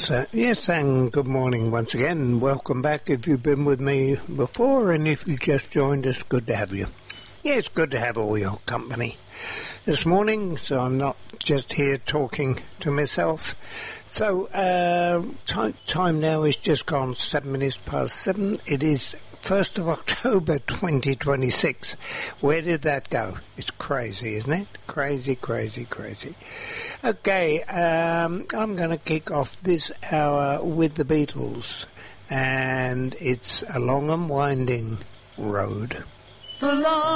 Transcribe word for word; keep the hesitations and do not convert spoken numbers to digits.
Yes, uh, yes, and good morning once again. Welcome back if you've been with me before, and if you just joined us, good to have you. Yeah, it's good to have all your company this morning, so I'm not just here talking to myself. So, uh, time, time now is just gone seven minutes past seven. It is first of October twenty twenty-six. Where did that go? It's crazy, isn't it? Crazy, crazy, crazy. Okay, um, I'm going to kick off this hour with the Beatles, and it's A Long and Winding Road. The long